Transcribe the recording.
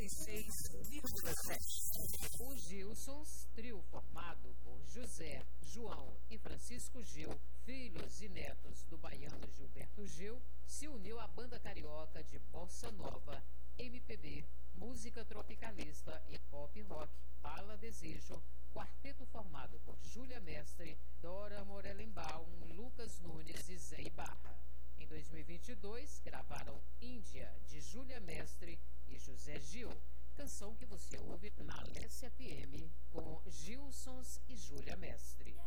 96,7. Os Gilsons, trio formado por José, João e Francisco Gil, filhos e netos do baiano Gilberto Gil, se uniu à banda carioca de bossa nova, MPB, música tropicalista e pop rock, Bala Desejo, quarteto formado por Júlia Mestre, Dora Morelenbaum, Lucas Nunes e Zé Ibarra. Em 2022, gravaram Índia, de Júlia Mestre e José Gil, canção que você ouve na Alessia FM com Gilsons e Júlia Mestre.